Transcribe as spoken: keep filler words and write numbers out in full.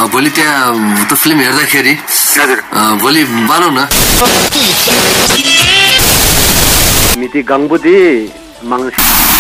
भोलि त्यहाँ त्यो फिल्म हेर्दाखेरि हजुर भोलि बनाऊ न मिति गङ्बुदी मङ्गल